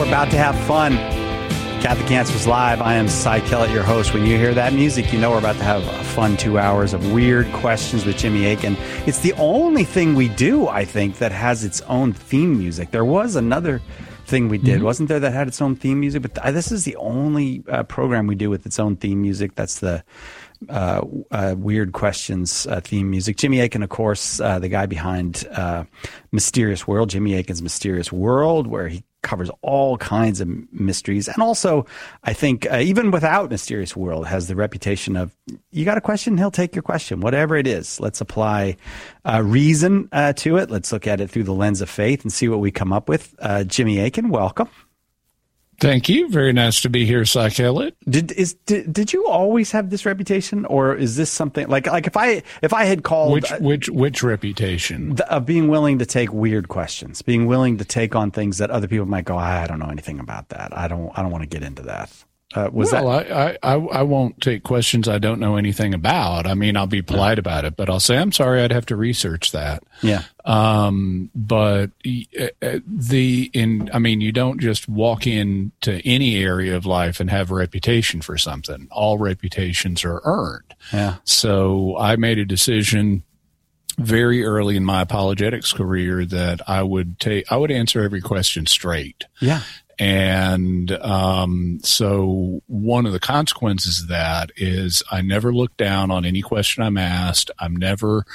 We're about to have fun. Catholic Answers Live. I am Cy Kellett, your host. When you hear that music, you know we're about to have a fun 2 hours of weird questions with Jimmy Akin. It's the only thing we do, I think, that has its own theme music. There was another thing we did, wasn't there, that had its own theme music? But this is the only program we do with its own theme music. That's the Weird Questions theme music. Jimmy Akin, of course, the guy behind Mysterious World, Jimmy Akin's Mysterious World, where he covers all kinds of mysteries. And also, I think, even without Mysterious World, has the reputation of, you got a question, he'll take your question, whatever it is. Let's apply reason to it. Let's look at it through the lens of faith and see what we come up with. Jimmy Akin, welcome. Thank you. Very nice to be here, Cy Kellett. Did you always have this reputation, or is this something like if I had called which reputation of being willing to take weird questions, being willing to take on things that other people might go, I don't know anything about that. I don't want to get into that. I won't take questions I don't know anything about. I mean, I'll be polite about it, but I'll say, I'm sorry, I'd have to research that. Yeah. But you don't just walk into any area of life and have a reputation for something. All reputations are earned. Yeah. So I made a decision very early in my apologetics career that I would answer every question straight. Yeah. And so one of the consequences of that is I never look down on any question I'm asked. I never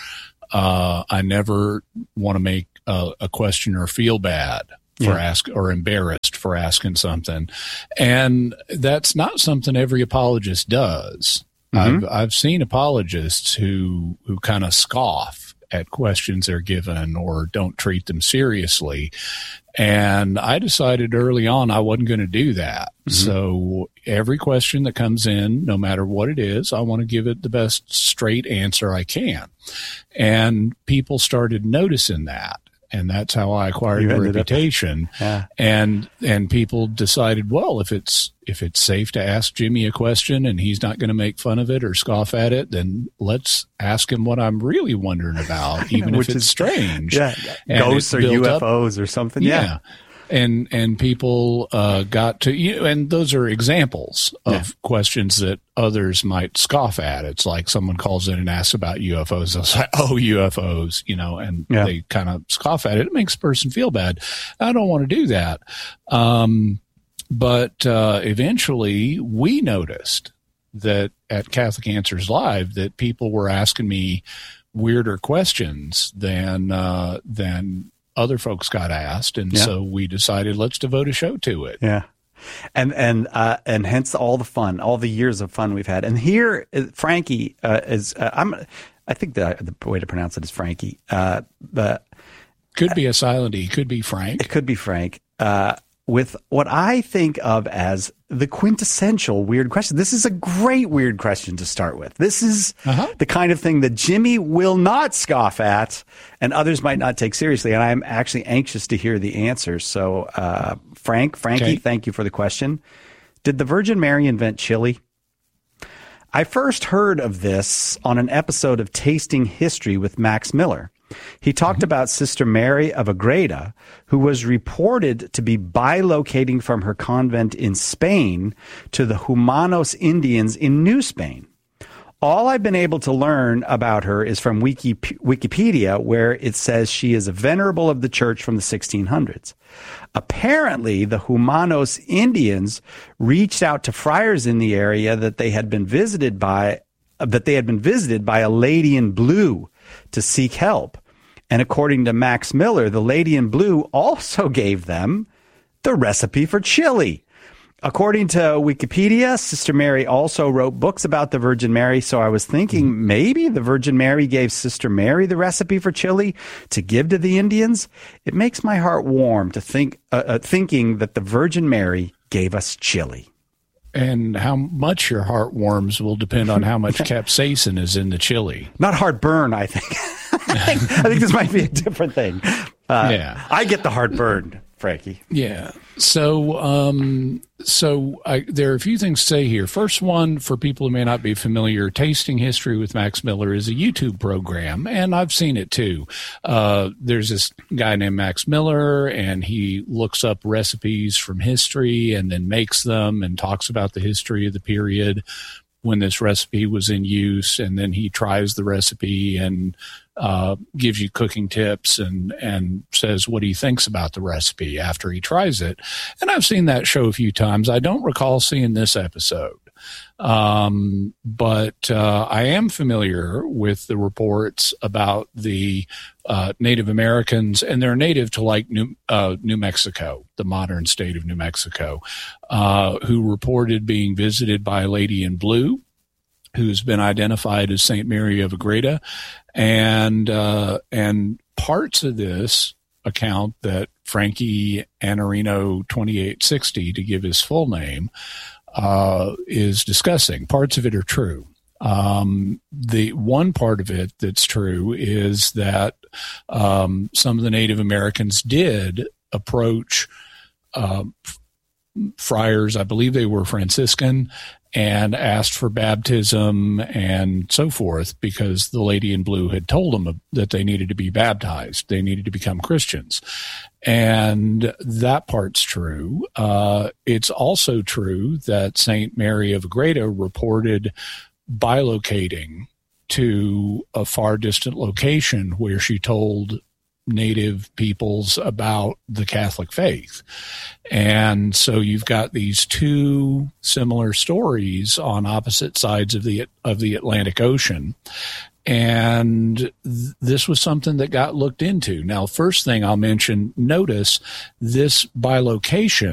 want to make a questioner feel bad for or embarrassed for asking something. And that's not something every apologist does. Mm-hmm. I've seen apologists who kind of scoff at questions they're given or don't treat them seriously. And I decided early on I wasn't going to do that. Mm-hmm. So every question that comes in, no matter what it is, I want to give it the best straight answer I can. And people started noticing that. And that's how I acquired a reputation. And people decided, well, if it's safe to ask Jimmy a question and he's not going to make fun of it or scoff at it, then let's ask him what I'm really wondering about, even if it's strange. Yeah, ghosts or UFOs or something. Yeah. And people got to, and those are examples of questions that others might scoff at. It's like someone calls in and asks about UFOs. They'll say, oh, UFOs, and they kind of scoff at it. It makes a person feel bad. I don't want to do that. But eventually we noticed that at Catholic Answers Live that people were asking me weirder questions than other folks got asked, and so we decided let's devote a show to it. Yeah, and hence all the fun, all the years of fun we've had. And here, Frankie is. I think the way to pronounce it is Frankie. But could be a silent E. Could be Frank. It could be Frank. With what I think of as the quintessential weird question. This is a great weird question to start with. This is the kind of thing that Jimmy will not scoff at and others might not take seriously. And I'm actually anxious to hear the answers. So, Frankie, thank you for the question. Did the Virgin Mary invent chili? I first heard of this on an episode of Tasting History with Max Miller. He talked about Sister Mary of Agreda, who was reported to be bilocating from her convent in Spain to the Humanos Indians in New Spain. All I've been able to learn about her is from Wikipedia, where it says she is a venerable of the church from the 1600s. Apparently, the Humanos Indians reached out to friars in the area that they had been visited by a lady in blue to seek help. And according to Max Miller, the lady in blue also gave them the recipe for chili. According to Wikipedia, Sister Mary also wrote books about the Virgin Mary, so I was thinking maybe the Virgin Mary gave Sister Mary the recipe for chili to give to the Indians. It makes my heart warm to thinking that the Virgin Mary gave us chili. And how much your heart warms will depend on how much capsaicin is in the chili. Not heartburn, I think. I think this might be a different thing. I get the heartburn Frankie. Yeah. So, there are a few things to say here. First one, for people who may not be familiar, Tasting History with Max Miller is a YouTube program, and I've seen it too. There's this guy named Max Miller, and he looks up recipes from history and then makes them and talks about the history of the period when this recipe was in use, and then he tries the recipe and gives you cooking tips and says what he thinks about the recipe after he tries it. And I've seen that show a few times. I don't recall seeing this episode. But I am familiar with the reports about the Native Americans, and they're native to like New Mexico, the modern state of New Mexico, who reported being visited by a lady in blue who's been identified as St. Mary of Agreda. And parts of this account that Frankie Anarino 2860, to give his full name, is discussing. Parts of it are true. The one part of it that's true is that some of the Native Americans did approach friars, I believe they were Franciscan, and asked for baptism and so forth because the lady in blue had told them that they needed to be baptized. They needed to become Christians. And that part's true. It's also true that St. Mary of Agreda reported bilocating to a far distant location where she told Native peoples about the Catholic faith. And so you've got these two similar stories on opposite sides of the Atlantic Ocean. And this was something that got looked into. Now, first thing I'll mention, notice this bilocation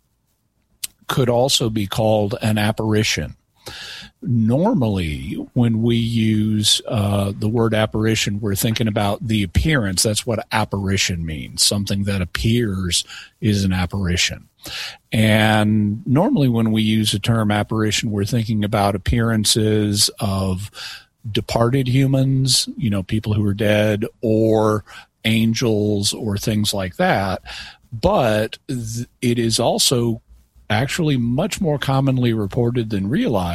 could also be called an apparition. Normally, when we use the word apparition, we're thinking about the appearance. That's what apparition means. Something that appears is an apparition. And normally when we use the term apparition, we're thinking about appearances of departed humans, people who are dead, or angels or things like that. But it is also actually much more commonly reported than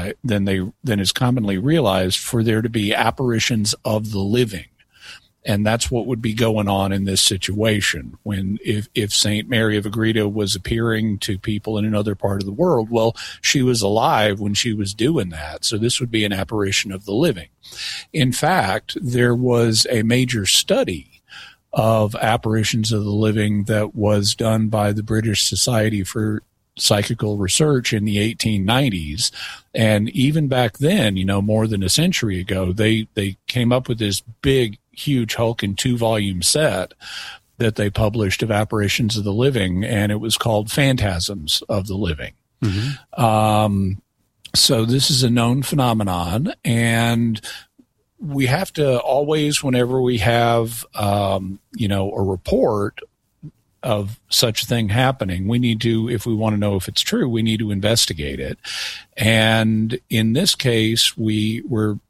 is commonly realized for there to be apparitions of the living. And that's what would be going on in this situation. When if St. Mary of Agreda was appearing to people in another part of the world, well, she was alive when she was doing that. So this would be an apparition of the living. In fact, there was a major study of apparitions of the living that was done by the British Society for Psychical Research in the 1890s. And even back then, more than a century ago, they came up with this big, huge Hulk 2-volume set that they published of apparitions of the living, and it was called Phantasms of the Living. Mm-hmm. So this is a known phenomenon, and we have to always, whenever we have, a report of such a thing happening, we need to, if we want to know if it's true, we need to investigate it. And in this case, we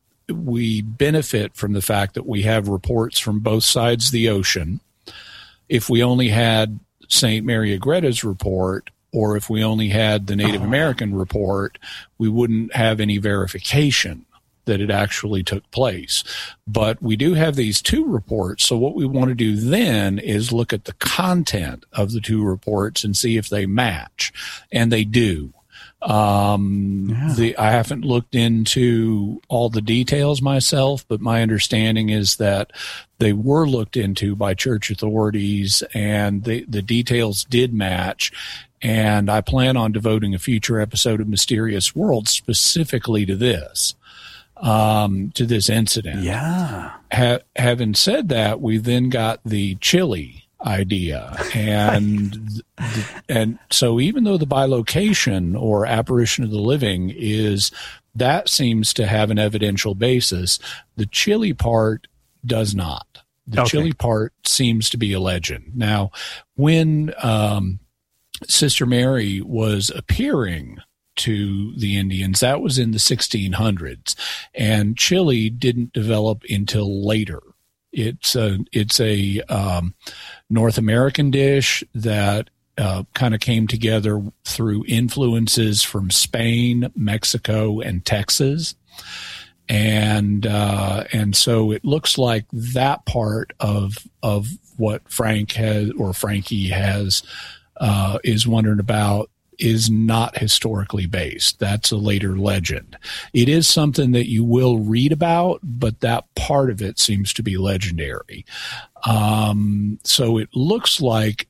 benefit from the fact that we have reports from both sides of the ocean. If we only had St. Mary Agreda's report, or if we only had the Native American report, we wouldn't have any verification that it actually took place. But we do have these two reports, so what we want to do then is look at the content of the two reports and see if they match, and they do. I haven't looked into all the details myself, but my understanding is that they were looked into by church authorities, and the details did match. And I plan on devoting a future episode of Mysterious World specifically to this. To this incident. Yeah. Having said that, we then got the Chile idea, and so even though the bilocation or apparition of the living seems to have an evidential basis, the Chile part does not. The Chile part seems to be a legend. Now, when Sister Mary was appearing to the Indians, that was in the 1600s, and Chile didn't develop until later. It's a North American dish that kind of came together through influences from Spain, Mexico, and Texas. And so it looks like that part of what Frankie has is wondering about is not historically based. That's a later legend. It is something that you will read about, but that part of it seems to be legendary. So it looks like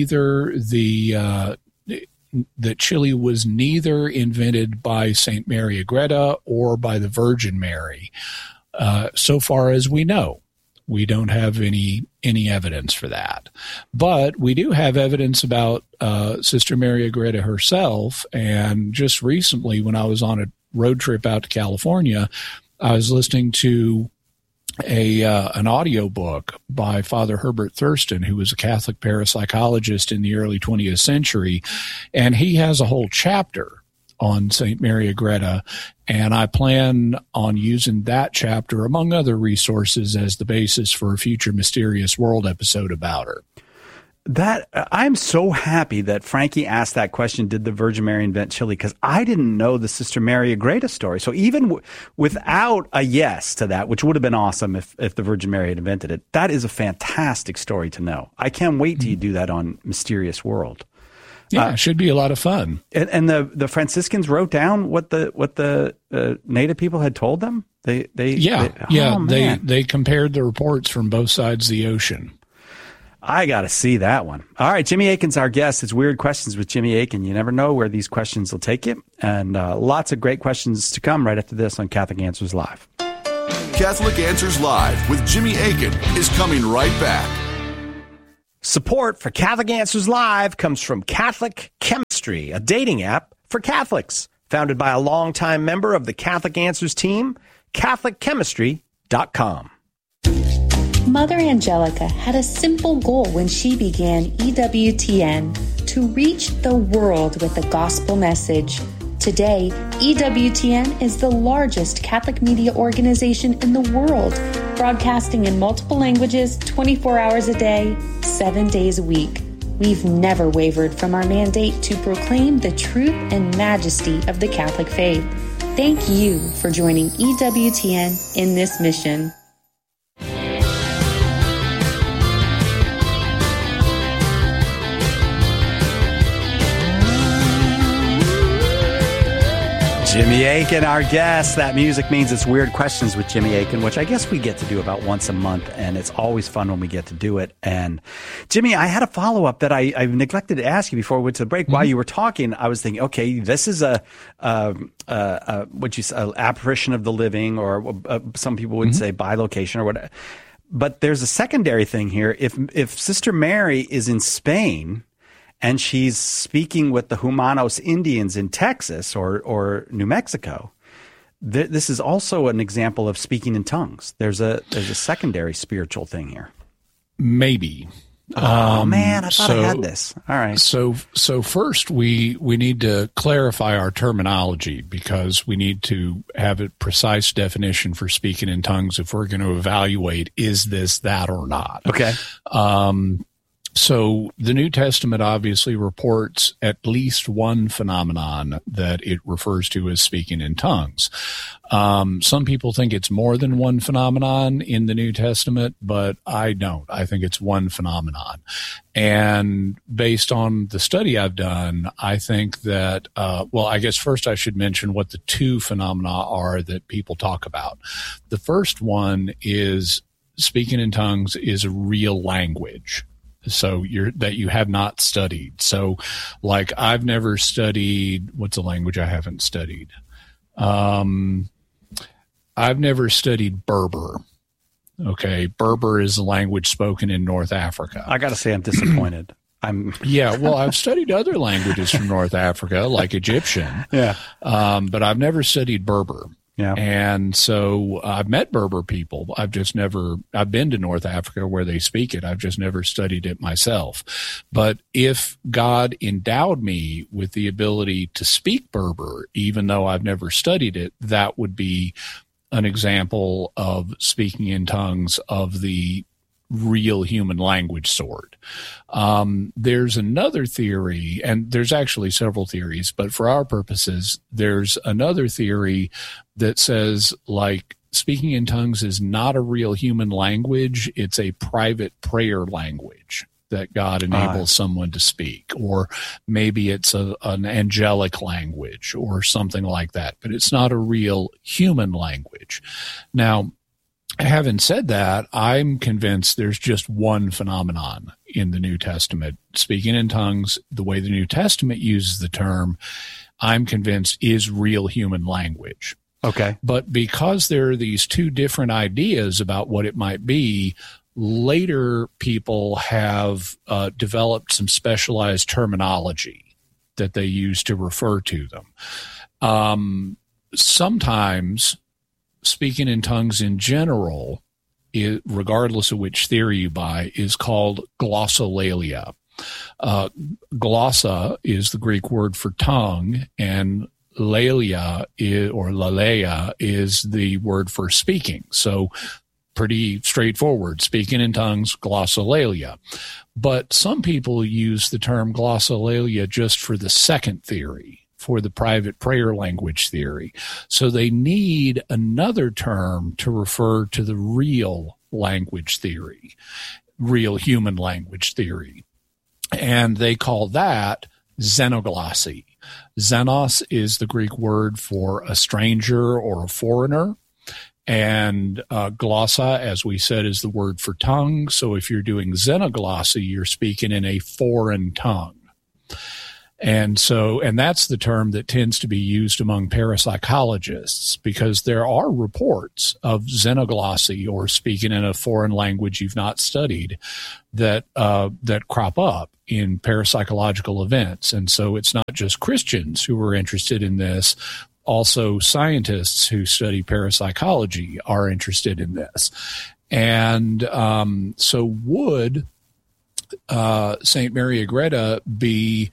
that chili was neither invented by St. Mary Agreda or by the Virgin Mary. So far as we know, we don't have any evidence for that. But we do have evidence about Sister Mary Agreda herself. And just recently, when I was on a road trip out to California, I was listening to an audio book by Father Herbert Thurston, who was a Catholic parapsychologist in the early 20th century. And he has a whole chapter on St. Mary Agreda, and I plan on using that chapter, among other resources, as the basis for a future Mysterious World episode about her. I'm so happy that Frankie asked that question, did the Virgin Mary invent chili? Because I didn't know the Sister Mary Agreda story. So even without a yes to that, which would have been awesome if the Virgin Mary had invented it, that is a fantastic story to know. I can't wait till you do that on Mysterious World. Yeah, it should be a lot of fun. And the Franciscans wrote down what the native people had told them. They compared the reports from both sides of the ocean. I got to see that one. All right, Jimmy Akin's our guest. It's Weird Questions with Jimmy Akin. You never know where these questions will take you, and lots of great questions to come right after this on Catholic Answers Live. Catholic Answers Live with Jimmy Akin is coming right back. Support for Catholic Answers Live comes from Catholic Chemistry, a dating app for Catholics. Founded by a longtime member of the Catholic Answers team, CatholicChemistry.com. Mother Angelica had a simple goal when she began EWTN: to reach the world with the gospel message. Today, EWTN is the largest Catholic media organization in the world, broadcasting in multiple languages 24 hours a day, 7 days a week. We've never wavered from our mandate to proclaim the truth and majesty of the Catholic faith. Thank you for joining EWTN in this mission. Jimmy Akin, our guest. That music means it's Weird Questions with Jimmy Akin, which I guess we get to do about once a month, and it's always fun when we get to do it. And Jimmy, I had a follow-up that I neglected to ask you before we went to the break. Mm-hmm. While you were talking, I was thinking, okay, this is apparition of the living, or some people would say bilocation or whatever. But there's a secondary thing here. If Sister Mary is in Spain and she's speaking with the Humanos Indians in Texas or New Mexico, this is also an example of speaking in tongues. There's a secondary spiritual thing here. Maybe. Oh man, I thought I had this. All right. So first we need to clarify our terminology, because we need to have a precise definition for speaking in tongues if we're going to evaluate, is this that or not? Okay. So the New Testament obviously reports at least one phenomenon that it refers to as speaking in tongues. Some people think it's more than one phenomenon in the New Testament, but I don't. I think it's one phenomenon. And based on the study I've done, I think that, I guess first I should mention what the two phenomena are that people talk about. The first one is speaking in tongues is a real language. So that you have not studied. So like I've never studied, what's a language I haven't studied? I've never studied Berber. Okay. Berber is a language spoken in North Africa. I got to say I'm disappointed. I've studied other languages from North Africa, like Egyptian. Yeah. But I've never studied Berber. Yeah. And so I've met Berber people. I've been to North Africa where they speak it. I've just never studied it myself. But if God endowed me with the ability to speak Berber, even though I've never studied it, that would be an example of speaking in tongues of the real human language sort. There's another theory, and there's actually several theories, but for our purposes, there's another theory that says, like, speaking in tongues is not a real human language. It's a private prayer language that God enables someone to speak, or maybe it's an angelic language or something like that, but it's not a real human language. Now, having said that, I'm convinced there's just one phenomenon in the New Testament. Speaking in tongues, the way the New Testament uses the term, I'm convinced is real human language. Okay. But because there are these two different ideas about what it might be, later people have developed some specialized terminology that they use to refer to them. Sometimes speaking in tongues in general, regardless of which theory you buy, is called glossolalia. Glossa is the Greek word for tongue, and lalia or lalea is the word for speaking. So pretty straightforward, speaking in tongues, glossolalia. But some people use the term glossolalia just for the second theory, for the private prayer language theory. So they need another term to refer to the real language theory, real human language theory. And they call that xenoglossy. Xenos is the Greek word for a stranger or a foreigner. And glossa, as we said, is the word for tongue. So if you're doing xenoglossy, you're speaking in a foreign tongue. And that's the term that tends to be used among parapsychologists, because there are reports of xenoglossy, or speaking in a foreign language you've not studied, that crop up in parapsychological events. And so it's not just Christians who are interested in this. Also, scientists who study parapsychology are interested in this. And so would St. Mary Agreda be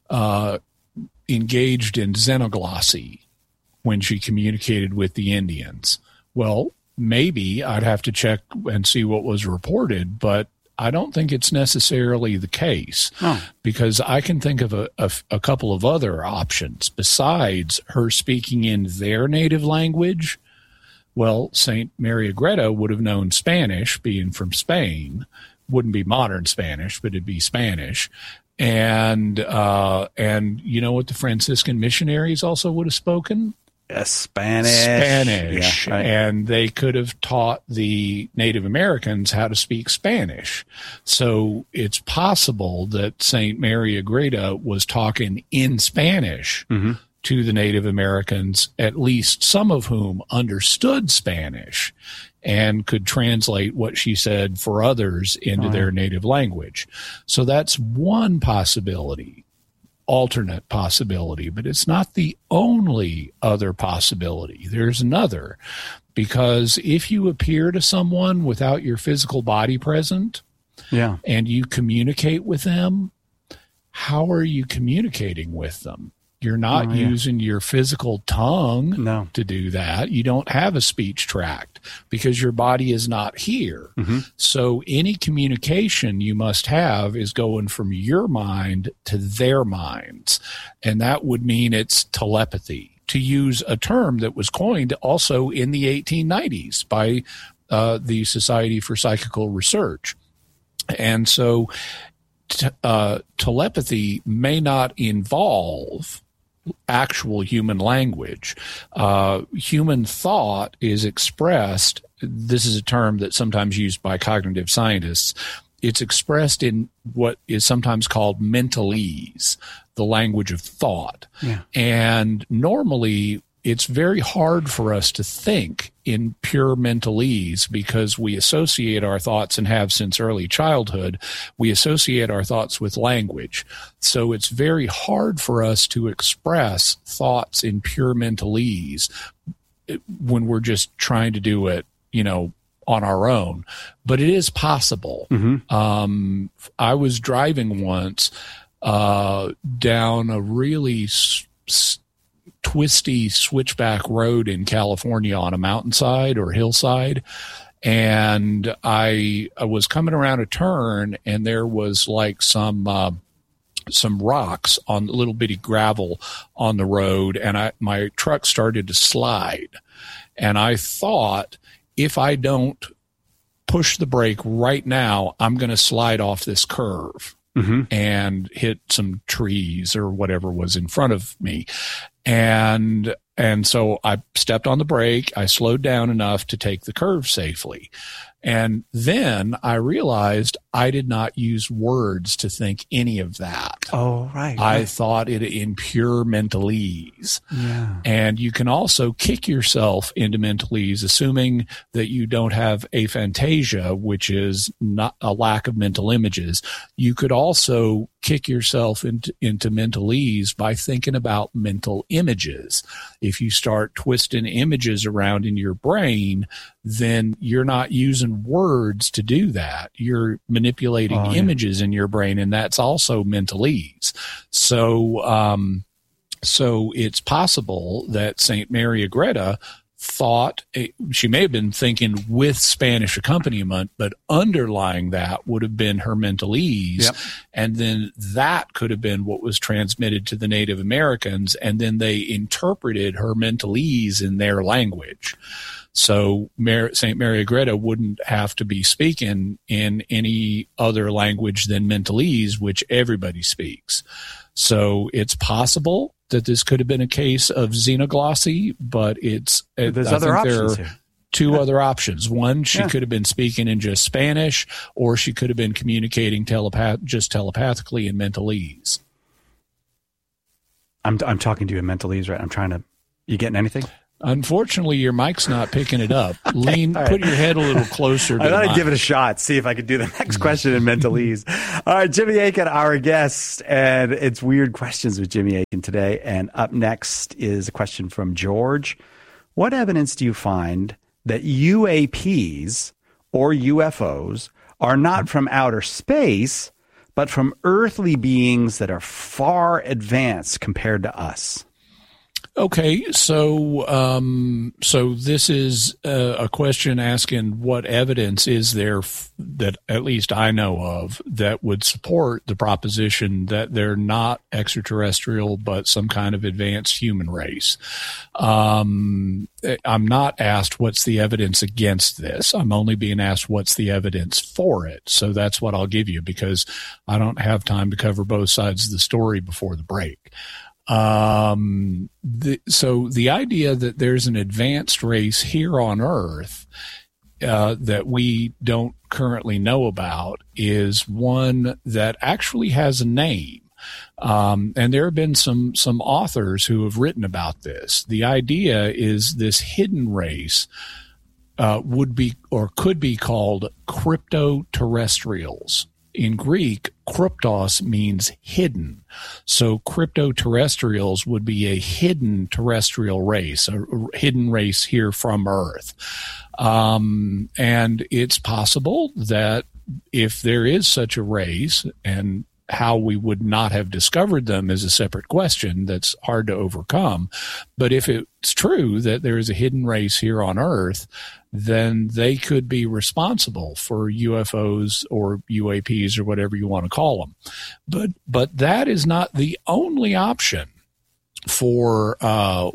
engaged in xenoglossy when she communicated with the Indians? Well, maybe. I'd have to check and see what was reported, but I don't think it's necessarily the case, because I can think of a couple of other options besides her speaking in their native language. Well, St. Mary Agreda would have known Spanish, being from Spain. Wouldn't be modern Spanish, but it'd be Spanish. And you know what the Franciscan missionaries also would have spoken? Spanish. Yeah, right. And they could have taught the Native Americans how to speak Spanish. So it's possible that St. Mary Agreda was talking in Spanish to the Native Americans, at least some of whom understood Spanish and could translate what she said for others into their native language. So that's one possibility. Alternate possibility, but it's not the only other possibility. There's another, because if you appear to someone without your physical body present, and you communicate with them, how are you communicating with them? You're not using your physical tongue to do that. You don't have a speech tract because your body is not here. So any communication you must have is going from your mind to their minds. And that would mean it's telepathy, to use a term that was coined also in the 1890s by the Society for Psychical Research. And so telepathy may not involve actual human language. Human thought is expressed, this is a term that's sometimes used by cognitive scientists, it's expressed in what is sometimes called mentalese, the language of thought. And normally it's very hard for us to think in pure mentalese, because we associate our thoughts, and have since early childhood, we associate our thoughts with language. So it's very hard for us to express thoughts in pure mentalese when we're just trying to do it, on our own. But it is possible. I was driving once down a really twisty switchback road in California on a mountainside or hillside, And I was coming around a turn, and there was like some rocks on little bitty gravel on the road, and my truck started to slide. And I thought, if I don't push the brake right now, I'm going to slide off this curve and hit some trees or whatever was in front of me. And so I stepped on the brake. I slowed down enough to take the curve safely. And then I realized I did not use words to think any of that. Oh, right. I thought it in pure mentalese. Yeah. And you can also kick yourself into mentalese, assuming that you don't have aphantasia, which is not a lack of mental images. You could also kick yourself into mentalese by thinking about mental images. If you start twisting images around in your brain, then you're not using words to do that. You're manipulating images in your brain, and that's also mentalese. So it's possible that St. Mary Agreda thought, she may have been thinking with Spanish accompaniment, but underlying that would have been her mentalese. Yep. And then that could have been what was transmitted to the Native Americans. And then they interpreted her mentalese in their language. So St. Mary Agreda wouldn't have to be speaking in any other language than mentalese, which everybody speaks. So it's possible that this could have been a case of xenoglossy, but there's other options there are here. two other options. One, she could have been speaking in just Spanish, or she could have been communicating just telepathically in mentalese. I'm talking to you in mentalese, right? I'm trying to. You getting anything? Unfortunately, your mic's not picking it up. Lean, right. Put your head a little closer to I thought I'd give it a shot, see if I could do the next question in mentalese. All right, Jimmy Akin, our guest, and it's Weird Questions with Jimmy Akin today. And up next is a question from George. What evidence do you find that UAPs or UFOs are not from outer space, but from earthly beings that are far advanced compared to us? Okay, so this is a question asking what evidence is there that at least I know of that would support the proposition that they're not extraterrestrial but some kind of advanced human race. I'm not asked what's the evidence against this. I'm only being asked what's the evidence for it. So that's what I'll give you because I don't have time to cover both sides of the story before the break. So the idea that there's an advanced race here on Earth that we don't currently know about is one that actually has a name. And there have been some authors who have written about this. The idea is this hidden race would be or could be called cryptoterrestrials. In Greek, kryptos means hidden. So cryptoterrestrials would be a hidden terrestrial race, a hidden race here from Earth. And it's possible that if there is such a race, and how we would not have discovered them is a separate question that's hard to overcome. But if it's true that there is a hidden race here on Earth, then they could be responsible for UFOs or UAPs or whatever you want to call them. But that is not the only option for how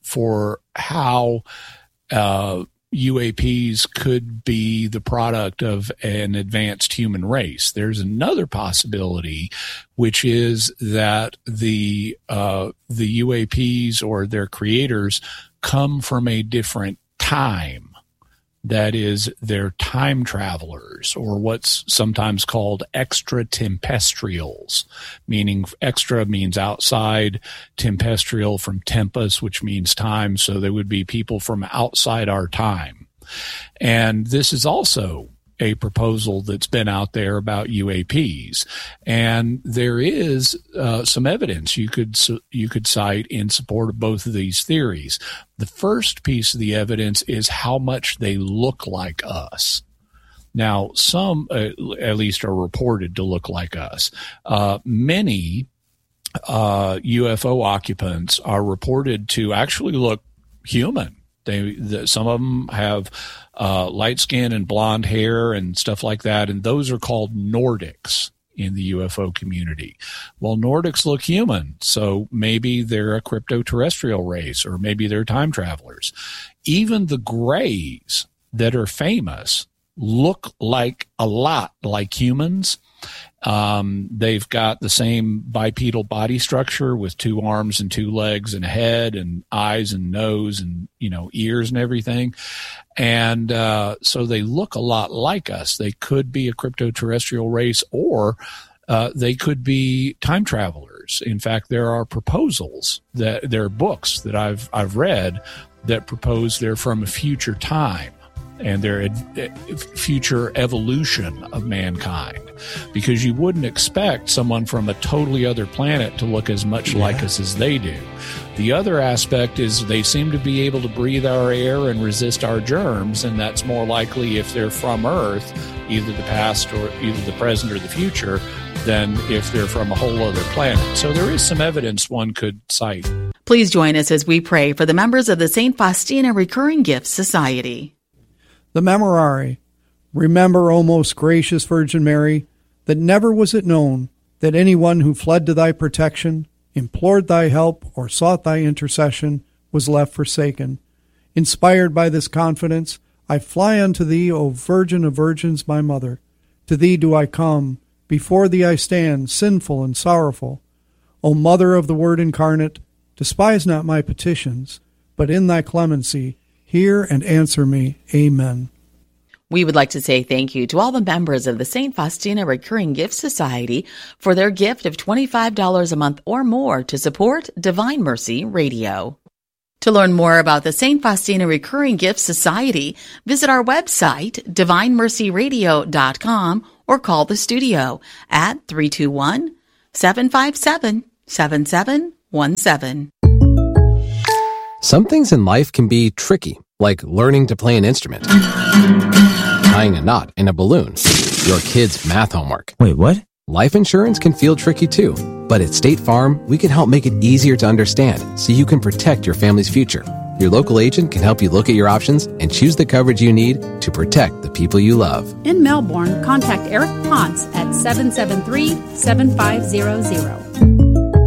UAPs could be the product of an advanced human race. There's another possibility, which is that the UAPs or their creators come from a different time. That is, they're time travelers, or what's sometimes called extratempestrials, meaning extra means outside, tempestrial from tempus, which means time. So they would be people from outside our time. And this is also a proposal that's been out there about UAPs. And there is some evidence you could cite in support of both of these theories. The first piece of the evidence is how much they look like us. Now, some at least are reported to look like us. Many UFO occupants are reported to actually look human. Some of them have light skin and blonde hair and stuff like that. And those are called Nordics in the UFO community. Well, Nordics look human, so maybe they're a crypto-terrestrial race, or maybe they're time travelers. Even the Greys that are famous look like a lot like humans. They've got the same bipedal body structure with 2 arms and 2 legs and a head and eyes and nose and, ears and everything. And so they look a lot like us. They could be a crypto-terrestrial race, or they could be time travelers. In fact, there are proposals that there are books that I've read that propose they're from a future time and they're a future evolution of mankind, because you wouldn't expect someone from a totally other planet to look as much like us as they do. The other aspect is they seem to be able to breathe our air and resist our germs, and that's more likely if they're from Earth, either the past or either the present or the future, than if they're from a whole other planet. So there is some evidence one could cite. Please join us as we pray for the members of the St. Faustina Recurring Gifts Society. The Memorare. Remember, O most gracious Virgin Mary, that never was it known that anyone who fled to thy protection, implored thy help, or sought thy intercession was left forsaken. Inspired by this confidence, I fly unto thee, O Virgin of Virgins, my Mother. To thee do I come, before thee I stand, sinful and sorrowful. O Mother of the Word incarnate, despise not my petitions, but in thy clemency hear and answer me. Amen. We would like to say thank you to all the members of the St. Faustina Recurring Gifts Society for their gift of $25 a month or more to support Divine Mercy Radio. To learn more about the St. Faustina Recurring Gifts Society, visit our website, divinemercyradio.com, or call the studio at 321-757-7717. Some things in life can be tricky, like learning to play an instrument, tying a knot in a balloon, your kid's math homework. Wait, what? Life insurance can feel tricky too, but at State Farm, we can help make it easier to understand so you can protect your family's future. Your local agent can help you look at your options and choose the coverage you need to protect the people you love. In Melbourne, contact Eric Ponce at 773-7500.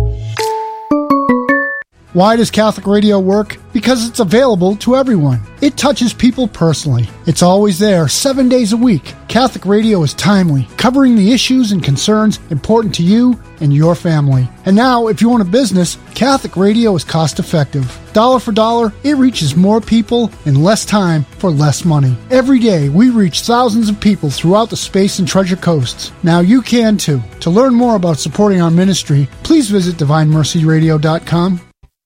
Why does Catholic radio work? Because it's available to everyone. It touches people personally. It's always there, 7 days a week. Catholic radio is timely, covering the issues and concerns important to you and your family. And now, if you own a business, Catholic radio is cost-effective. Dollar for dollar, it reaches more people in less time for less money. Every day, we reach thousands of people throughout the Space and Treasure Coasts. Now you can too. To learn more about supporting our ministry, please visit DivineMercyRadio.com.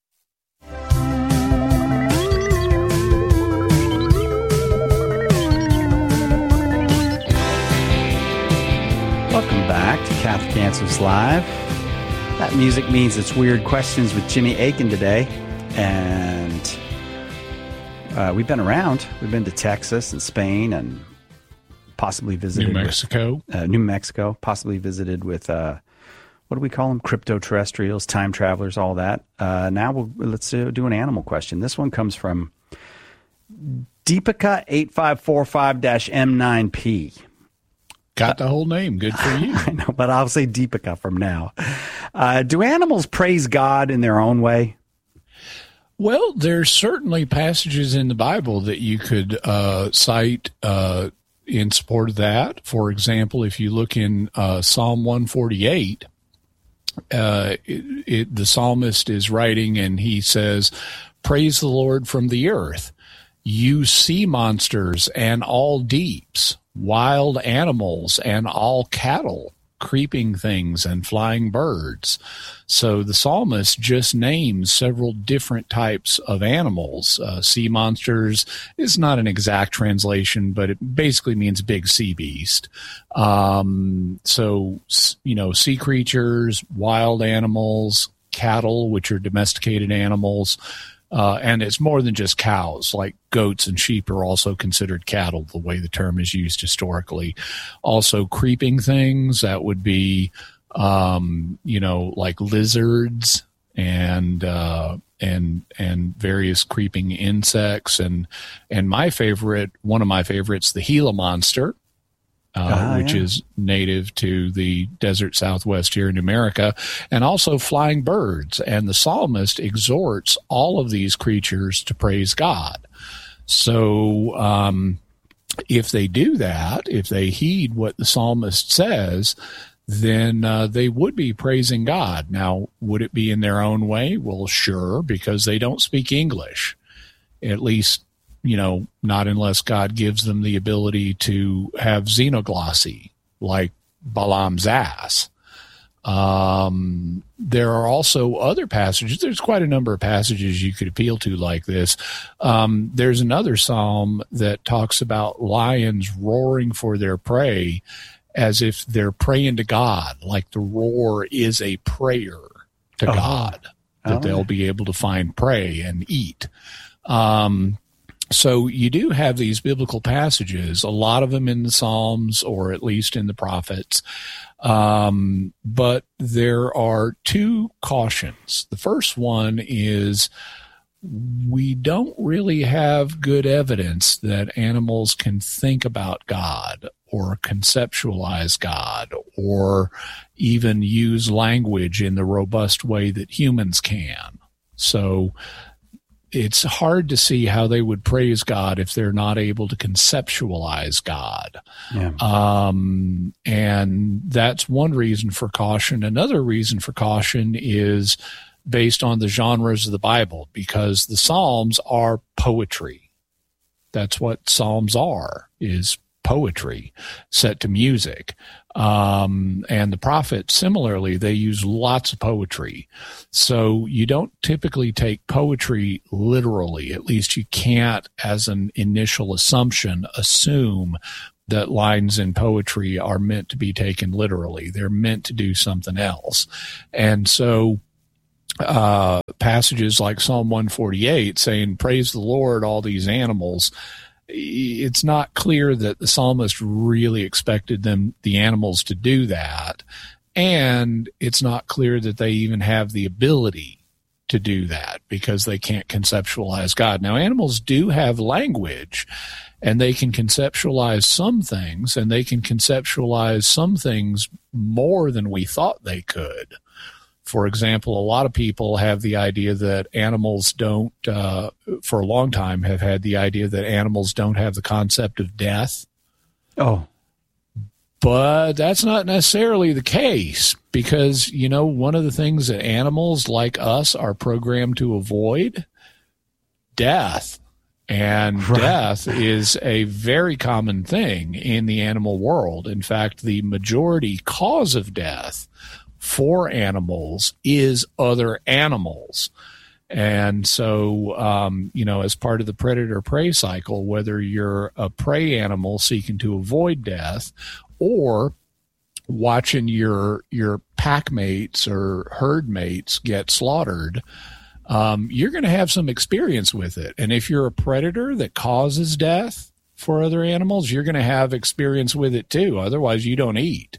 Welcome back to Catholic Answers Live. That music means it's Weird Questions with Jimmy Akin today. And we've been around. We've been to Texas and Spain and possibly visited New Mexico. New Mexico, possibly visited with, what do we call them? Crypto-terrestrials, time travelers, all that. Now let's do an animal question. This one comes from Deepika8545-M9P. Got the whole name. Good for you. I know, but I'll say Deepika from now. Do animals praise God in their own way? Well, there's certainly passages in the Bible that you could cite in support of that. For example, if you look in Psalm 148, the psalmist is writing and he says, "Praise the Lord from the earth, you sea monsters and all deeps, wild animals and all cattle, creeping things and flying birds." So the psalmist just names several different types of animals. Sea monsters is not an exact translation, but it basically means big sea beast. So, sea creatures, wild animals, cattle, which are domesticated animals, and it's more than just cows, like goats and sheep are also considered cattle, the way the term is used historically. Also creeping things, that would be, like lizards and various creeping insects, and one of my favorites, the Gila monster, which is native to the desert Southwest here in America, and also flying birds. And the psalmist exhorts all of these creatures to praise God. So if they do that, if they heed what the psalmist says, then they would be praising God. Now, would it be in their own way? Well, sure, because they don't speak English, at least, not unless God gives them the ability to have xenoglossy, like Balaam's ass. There are also other passages. There's quite a number of passages you could appeal to like this. There's another psalm that talks about lions roaring for their prey as if they're praying to God, like the roar is a prayer to God, that they'll be able to find prey and eat. So you do have these biblical passages, a lot of them in the Psalms or at least in the prophets. But there are two cautions. The first one is we don't really have good evidence that animals can think about God or conceptualize God or even use language in the robust way that humans can. So it's hard to see how they would praise God if they're not able to conceptualize God. Yeah. And that's one reason for caution. Another reason for caution is based on the genres of the Bible, because the Psalms are poetry. That's what Psalms are, is poetry set to music. And the prophets, similarly, they use lots of poetry. So you don't typically take poetry literally. At least you can't, as an initial assumption, assume that lines in poetry are meant to be taken literally. They're meant to do something else. And so passages like Psalm 148 saying, praise the Lord, all these animals, it's not clear that the psalmist really expected the animals to do that. And it's not clear that they even have the ability to do that because they can't conceptualize God. Now, animals do have language, and they can conceptualize some things, and they can conceptualize some things more than we thought they could. For example, a lot of people have the idea that animals don't, for a long time, have had the idea that animals don't have the concept of death. Oh. But that's not necessarily the case because, one of the things that animals like us are programmed to avoid, death. And death is a very common thing in the animal world. In fact, the majority cause of death for animals is other animals. And so, as part of the predator-prey cycle, whether you're a prey animal seeking to avoid death or watching your pack mates or herd mates get slaughtered, you're going to have some experience with it. And if you're a predator that causes death for other animals, you're going to have experience with it too. Otherwise, you don't eat.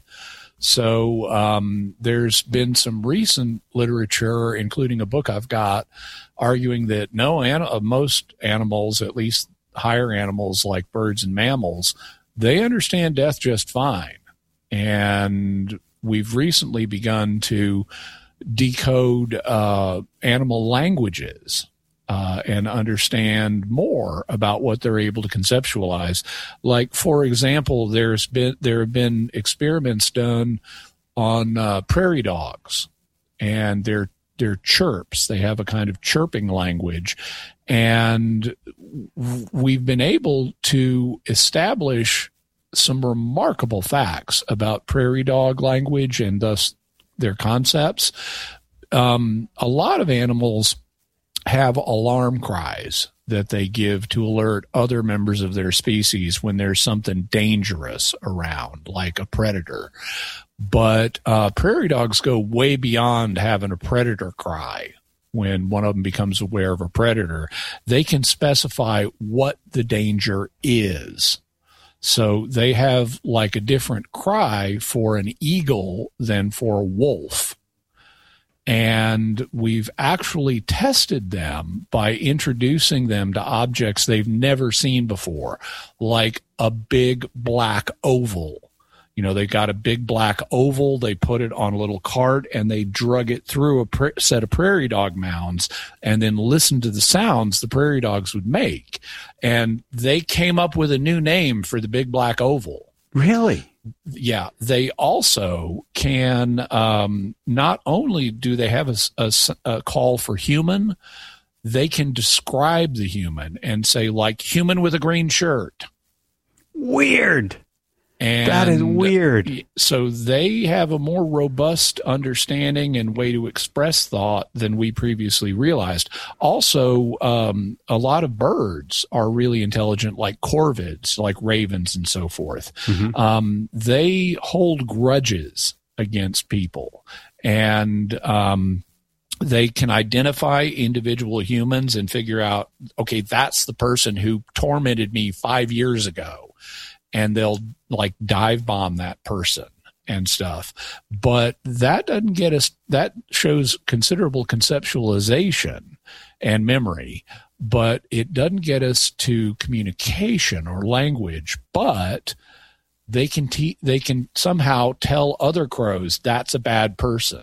So there's been some recent literature, including a book I've got, arguing that most animals, at least higher animals like birds and mammals, they understand death just fine. And we've recently begun to decode animal languages and understand more about what they're able to conceptualize. Like, for example, there have been experiments done on prairie dogs and their chirps. They have a kind of chirping language, and we've been able to establish some remarkable facts about prairie dog language and thus their concepts. A lot of animals have alarm cries that they give to alert other members of their species when there's something dangerous around, like a predator. But prairie dogs go way beyond having a predator cry. When one of them becomes aware of a predator, they can specify what the danger is. So they have like a different cry for an eagle than for a wolf. And we've actually tested them by introducing them to objects they've never seen before, like a big black oval. You know, they got a big black oval, they put it on a little cart, and they drug it through a set of prairie dog mounds and then listened to the sounds the prairie dogs would make. And they came up with a new name for the big black oval. Really? Yeah. They also can, not only do they have a call for human, they can describe the human and say, like, human with a green shirt. Weird. And that is weird. So they have a more robust understanding and way to express thought than we previously realized. Also, a lot of birds are really intelligent, like corvids, like ravens and so forth. Mm-hmm. They hold grudges against people, and they can identify individual humans and figure out, okay, that's the person who tormented me 5 years ago. And they'll like dive bomb that person and stuff. But that doesn't get us, that shows considerable conceptualization and memory, but it doesn't get us to communication or language. But they can somehow tell other crows that's a bad person.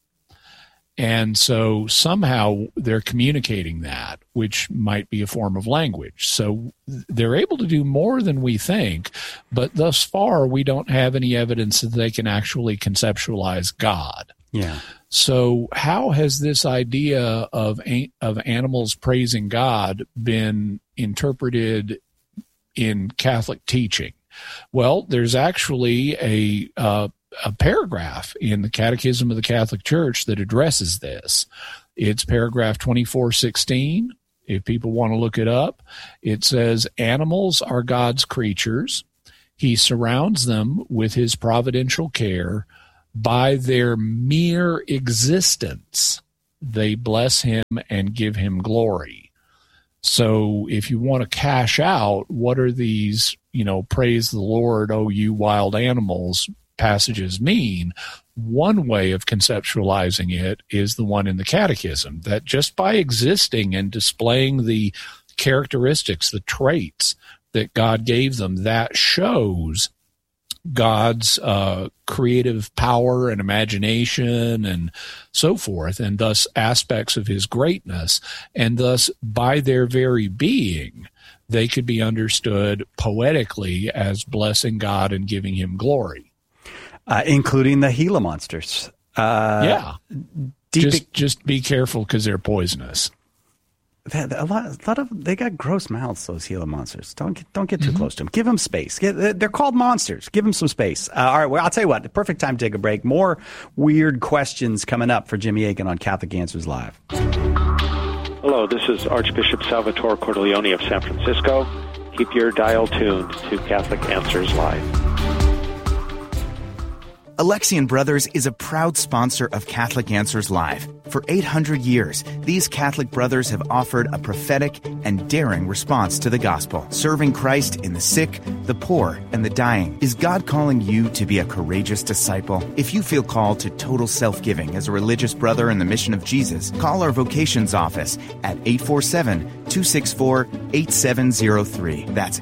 And so somehow they're communicating that, which might be a form of language. So they're able to do more than we think, but thus far we don't have any evidence that they can actually conceptualize God. Yeah. So how has this idea of animals praising God been interpreted in Catholic teaching? Well, there's actually a paragraph in the Catechism of the Catholic Church that addresses this. It's paragraph 2416. If people want to look it up, it says, animals are God's creatures. He surrounds them with his providential care. By their mere existence, they bless him and give him glory. So if you want to cash out, what are these, praise the Lord, oh, you wild animals passages mean? One way of conceptualizing it is the one in the Catechism, that just by existing and displaying the characteristics, the traits that God gave them, that shows God's creative power and imagination and so forth, and thus aspects of his greatness. And thus, by their very being, they could be understood poetically as blessing God and giving him glory. Including the Gila monsters. Yeah. Just be careful because they're poisonous. A lot of they got gross mouths, those Gila monsters. Don't get too close to them. Give them space. They're called monsters. Give them some space. All right. Well, I'll tell you what. The perfect time to take a break. More weird questions coming up for Jimmy Akin on Catholic Answers Live. Hello. This is Archbishop Salvatore Cordileone of San Francisco. Keep your dial tuned to Catholic Answers Live. Alexian Brothers is a proud sponsor of Catholic Answers Live. For 800 years, these Catholic brothers have offered a prophetic and daring response to the gospel, serving Christ in the sick, the poor, and the dying. Is God calling you to be a courageous disciple? If you feel called to total self-giving as a religious brother in the mission of Jesus, call our vocations office at 847-264-8703. That's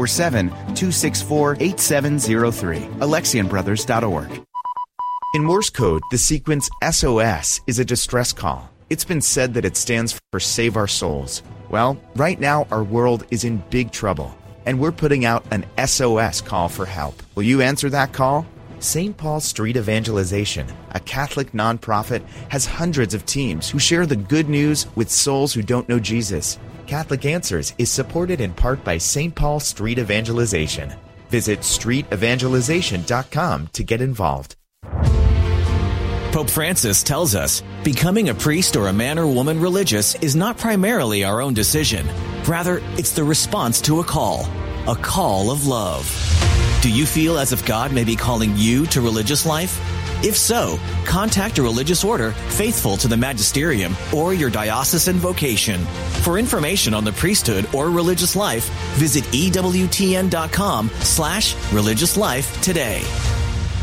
847-264-8703. AlexianBrothers.org. In Morse code, the sequence SOS is a distress call. It's been said that it stands for Save Our Souls. Well, right now our world is in big trouble, and we're putting out an SOS call for help. Will you answer that call? St. Paul Street Evangelization, a Catholic nonprofit, has hundreds of teams who share the good news with souls who don't know Jesus. Catholic Answers is supported in part by St. Paul Street Evangelization. Visit streetevangelization.com to get involved. Pope Francis tells us, becoming a priest or a man or woman religious is not primarily our own decision. Rather, it's the response to a call of love. Do you feel as if God may be calling you to religious life? If so, contact a religious order faithful to the magisterium or your diocesan vocation. For information on the priesthood or religious life, visit EWTN.com/religious life today.